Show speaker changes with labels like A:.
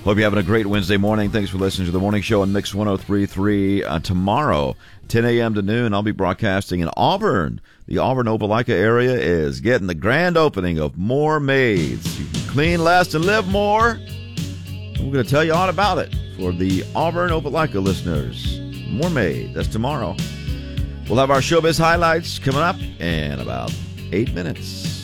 A: Hope you're having a great Wednesday morning. Thanks for listening to the morning show on Mix 103.3. Tomorrow, 10 a.m. to noon, I'll be broadcasting in Auburn. The Auburn-Opelika area is getting the grand opening of More Maids. You can clean less and live more. We're going to tell you all about it for the Auburn-Opelika listeners. More Maids. That's tomorrow. We'll have our showbiz highlights coming up in about 8 minutes.